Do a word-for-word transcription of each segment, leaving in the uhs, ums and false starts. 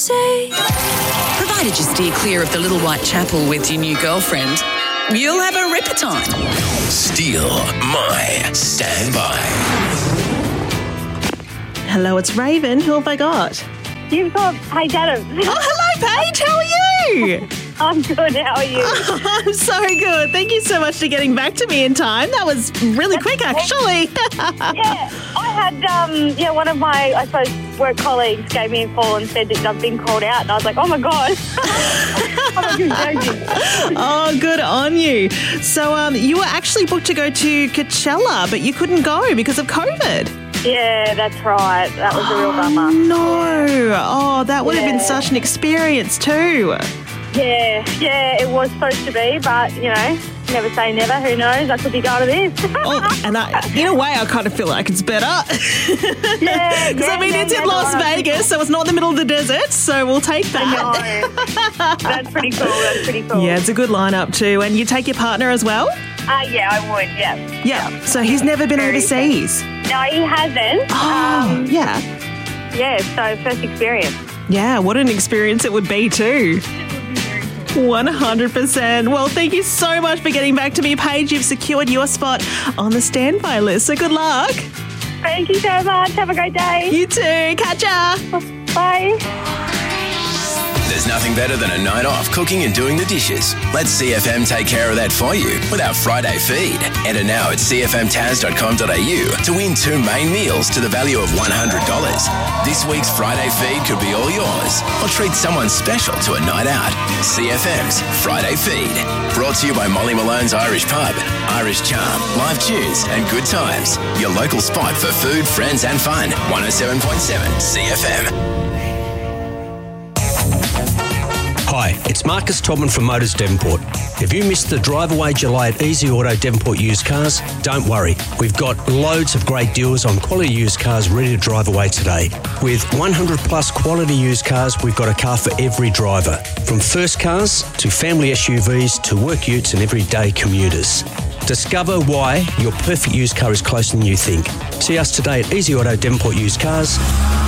say. Provided you steer clear of the Little White Chapel with your new girlfriend, you'll have a ripper time. Steal My Standby. Hello, it's Raven. Who have I got? You've got Paige Adams. Oh, hello, Paige. How are you? I'm good. How are you? Oh, I'm so good. Thank you so much for getting back to me in time. That was really quick, actually. Yeah, I had, um, yeah, one of my, I suppose, work colleagues gave me a call and said that I've been called out, and I was like, oh my God. I'm joking. Oh, good on you. So um, you were actually booked to go to Coachella, but you couldn't go because of COVID. Yeah, that's right. That was a real bummer. No. Oh, that would have Yeah. been such an experience too. Yeah, yeah, it was supposed to be, but, you know, never say never. Who knows? I could be going to this. Oh, and I, in a way, I kind of feel like it's better. Yeah, Because, I mean, yeah, it's yeah, in Las no, Vegas, so it's not in the middle of the desert, so we'll take that. No, that's pretty cool. That's pretty cool. Yeah, it's a good lineup too. And you take your partner as well? Uh, yeah, I would, yeah. Yeah. So he's never been Very overseas? No, he hasn't. Oh, Um, yeah. yeah, so first experience. Yeah, what an experience it would be too. one hundred percent. Well, thank you so much for getting back to me, Paige. You've secured your spot on the standby list, so good luck. Thank you so much. Have a great day. You too. Catch ya. Bye. There's nothing better than a night off cooking and doing the dishes. Let C F M take care of that for you with our Friday feed. Enter now at c f m taz dot com dot a u to win two main meals to the value of one hundred dollars. This week's Friday feed could be all yours, or treat someone special to a night out. C F M's Friday feed. Brought to you by Molly Malone's Irish Pub, Irish Charm, live tunes and good times. Your local spot for food, friends and fun. one oh seven point seven C F M. Hi, it's Marcus Todman from Motors Devonport. If you missed the drive away July at Easy Auto Devonport used cars, don't worry. We've got loads of great deals on quality used cars ready to drive away today. With one hundred plus quality used cars, we've got a car for every driver. From first cars to family S U Vs to work utes and everyday commuters. Discover why your perfect used car is closer than you think. See us today at Easy Auto Devonport Used Cars,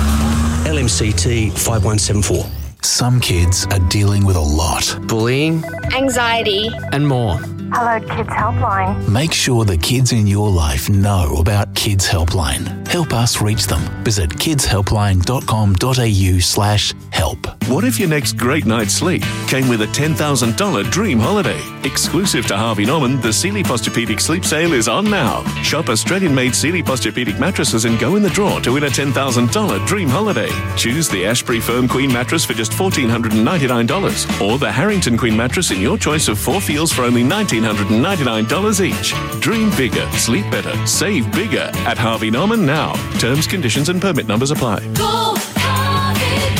L M C T five one seven four. Some kids are dealing with a lot. Bullying, anxiety, and more. Hello Kids Helpline. Make sure the kids in your life know about Kids Helpline. Help us reach them. Visit kidshelpline dot com dot a u slash help. What if your next great night's sleep came with a ten thousand dollars dream holiday? Exclusive to Harvey Norman, the Sealy Posturepedic Sleep Sale is on now. Shop Australian-made Sealy Posturepedic mattresses and go in the draw to win a ten thousand dollars dream holiday. Choose the Ashbury Firm Queen mattress for just one thousand four hundred ninety-nine dollars or the Harrington Queen mattress in your choice of four feels for only one thousand nine hundred ninety-nine dollars each. Dream bigger, sleep better, save bigger at Harvey Norman now. Terms, conditions and permit numbers apply. Go, Harvey,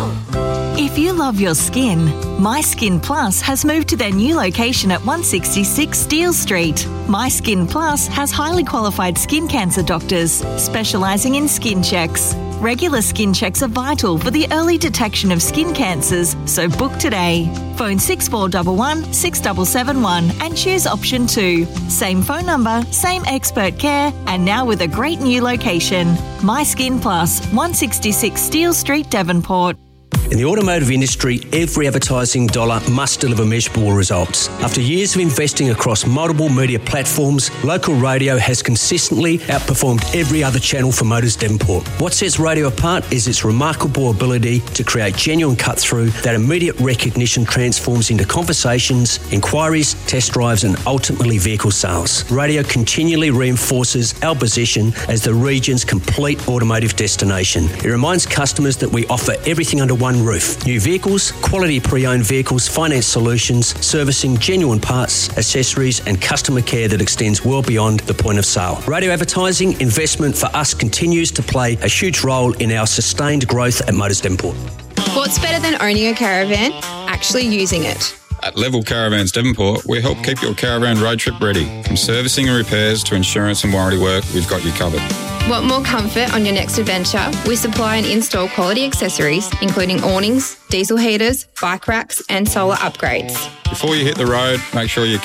go! If you love your skin, My Skin Plus has moved to their new location at one sixty-six Steele Street. My Skin Plus has highly qualified skin cancer doctors specialising in skin checks. Regular skin checks are vital for the early detection of skin cancers, so book today. Phone six four one one, six seven seven one and choose option two. Same phone number, same expert care, and now with a great new location. My Skin Plus, one sixty-six Steele Street, Devonport. In the automotive industry, every advertising dollar must deliver measurable results. After years of investing across multiple media platforms, local radio has consistently outperformed every other channel for Motors Devonport. What sets radio apart is its remarkable ability to create genuine cut-through that immediate recognition transforms into conversations, inquiries, test drives and ultimately vehicle sales. Radio continually reinforces our position as the region's complete automotive destination. It reminds customers that we offer everything under one roof. New vehicles, quality pre-owned vehicles, finance solutions, servicing, genuine parts, accessories and customer care that extends well beyond the point of sale. Radio advertising investment for us continues to play a huge role in our sustained growth at Motors Devonport. What's better than owning a caravan? Actually using it. At Level Caravans Devonport, we help keep your caravan road trip ready. From servicing and repairs to insurance and warranty work, we've got you covered. Want more comfort on your next adventure? We supply and install quality accessories, including awnings, diesel heaters, bike racks, and solar upgrades. Before you hit the road, make sure you